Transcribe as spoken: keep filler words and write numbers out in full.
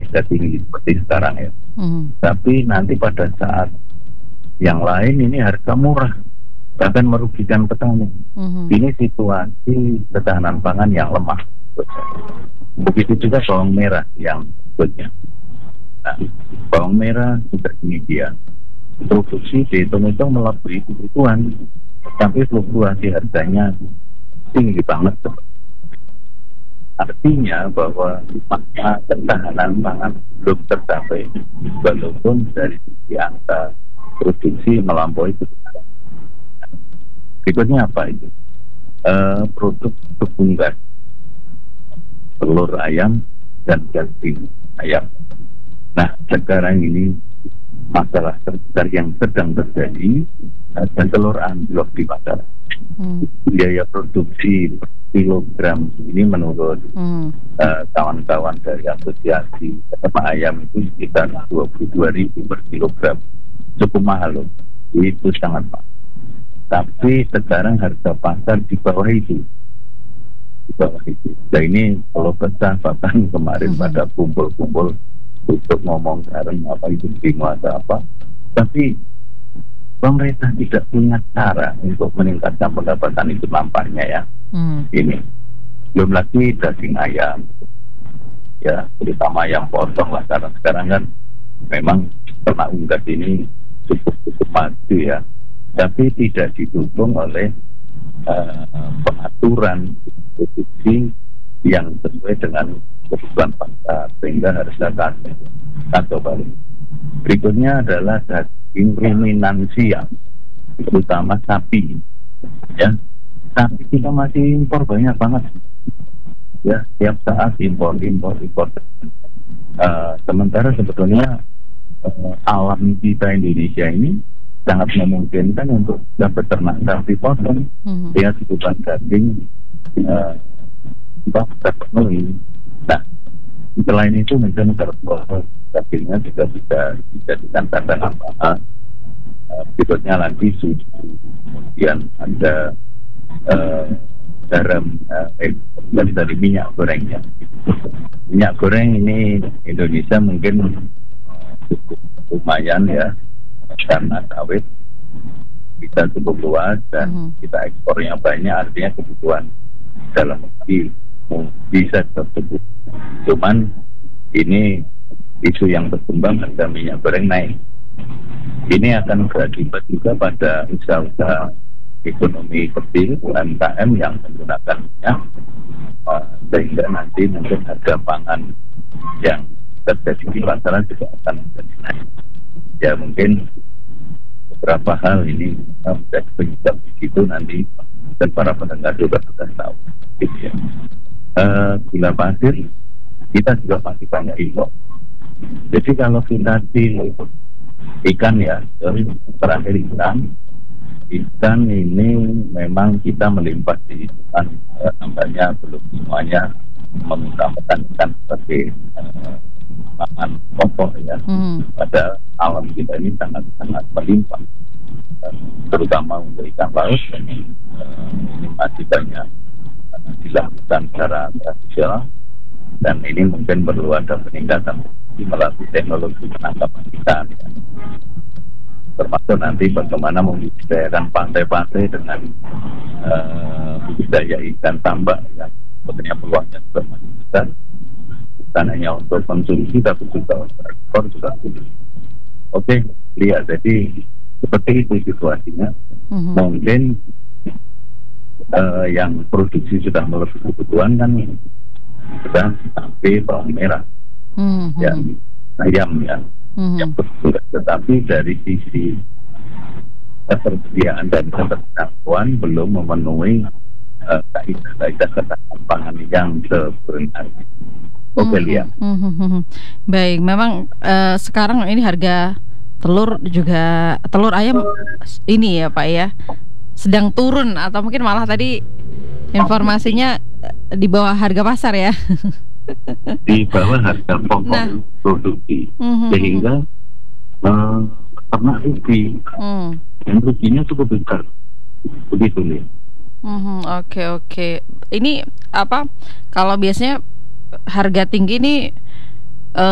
harga tinggi seperti sekarang ya. Hmm. Tapi nanti pada saat yang lain ini harga murah, bahkan merugikan petani. Hmm. Ini situasi ketahanan pangan yang lemah. Begitu juga bawang merah yang berikutnya. Nah, bawang merah juga demikian. Produksi dihitung-hitung melebihi kebutuhan, tapi fluktuasi harganya tinggi banget. Artinya bahwa makna ketahanan pangan belum tercapai, walaupun dari sisi angka produksi melampaui kebutuhan. Berikutnya apa itu? E, produk tepung gas, telur ayam dan daging ayam. Nah, sekarang ini masalah terbesar yang sedang terjadi dan telur anjlok di pasaran. Hmm. Biaya produksi per kilogram ini menurut hmm. uh, kawan-kawan dari asosiasi peternak ayam itu sekitar dua puluh dua ribu per kilogram. Cukup mahal loh. Itu sangat mahal. Tapi sekarang harga pasar di bawah itu. Di bawah itu. Nah ini kalau pecah bahkan kemarin hmm. pada kumpul-kumpul untuk ngomong sekarang apa itu demo atau apa. Tapi pemerintah tidak punya cara untuk meningkatkan pendapatan itu nampaknya ya. Hmm. Ini belum lagi daging ayam, ya terutama ayam potong lah karena sekarang kan memang ternak unggas ini cukup cukup maju ya, tapi tidak didukung oleh uh, pengaturan produksi yang sesuai dengan kebutuhan pasar sehingga harga kasih atau balik. Berikutnya adalah daging ruminansi ya, terutama sapi ya. Sapi kita masih impor banyak banget ya, tiap saat impor impor impor uh, sementara sebetulnya uh, alam kita Indonesia ini sangat memungkinkan untuk dapat ternak sapi potong mm-hmm. ya kebutuhan daging uh, terpenuhi. Nah, selain itu mungkin terpotong dagingnya juga bisa dijadikan tatanan pangan. Uh, berikutnya lagi susu, kemudian ada uh, garam, uh, eh, dari minyak gorengnya. Minyak goreng ini Indonesia mungkin cukup lumayan ya, karena sawit kita cukup luas dan mm-hmm. kita ekspornya banyak, artinya kebutuhan dalam negeri bisa tersebut. Cuman ini isu yang berkembang harga minyak goreng naik. Ini akan berakibat juga pada usaha-usaha ekonomi kecil U M K M yang menggunakan minyak, uh, sehingga nanti mungkin harga pangan yang terjadi di pasaran juga akan menjadi naik. Ya mungkin beberapa hal ini uh, menjadi penyebab di situ nanti dan para pendengar juga sudah tahu. Gitu ya. Uh, gula pasir kita juga masih banyak impor. Jadi kalau kita di ikan ya, terakhir ikan, ikan ini memang kita melimpah di ikan, eh, nampaknya belum semuanya mengutamakan ikan sebagai eh, pangan pokok ya. Hmm. Pada alam kita ini sangat sangat melimpah, eh, terutama untuk ikan laut ini, eh, ini masih banyak eh, dilakukan secara tradisional dan ini mungkin perlu ada peningkatan melalui teknologi penangkapan ikan ya. Termasuk nanti bagaimana membudidayakan pantai-pantai dengan uh, budidaya ikan tambak yang sebenarnya peluangnya juga masih besar, bukan hanya untuk konsumsi tapi juga untuk ekspor juga. Oke, lihat jadi seperti itu situasinya. Mm-hmm. Mungkin uh, yang produksi sudah melebihi kebutuhan kan sudah sampai bawang merah, mm-hmm. ya ayam ya. Mm-hmm. Yang betul, tetapi dari sisi ketersediaan dan ketersediaan belum memenuhi uh, kaidah-kaidah ketahanan pangan yang sebenarnya. Oke, mm-hmm. lihat. Mm-hmm. Baik, memang uh, sekarang ini harga telur juga telur ayam ini ya Pak ya sedang turun atau mungkin malah tadi informasinya di bawah harga pasar ya. Di bawah harga pokok nah. produksi, mm-hmm. sehingga uh, ternak rugi, mm. dan ruginya cukup besar, begitu nih. Mm-hmm. Oke oke, ini apa? Kalau biasanya harga tinggi ini